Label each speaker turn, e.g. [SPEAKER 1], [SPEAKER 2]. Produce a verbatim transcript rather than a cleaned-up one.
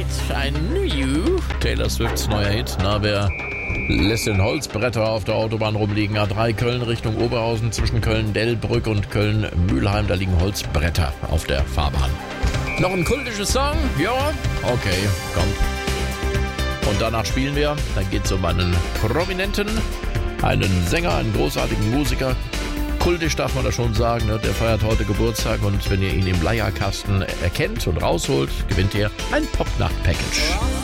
[SPEAKER 1] ein New Taylor Swifts neuer Hit. Na, wer lässt den Holzbretter auf der Autobahn rumliegen? A drei Köln Richtung Oberhausen zwischen Köln-Dellbrück und Köln-Mühlheim. Da liegen Holzbretter auf der Fahrbahn. Noch ein kultisches Song? Ja, okay, kommt. Und danach spielen wir. Dann geht's um einen Prominenten, einen Sänger, einen großartigen Musiker. Kultisch darf man das schon sagen, ne? Der feiert heute Geburtstag und wenn ihr ihn im Leierkasten erkennt und rausholt, gewinnt ihr ein Popnacht-Package.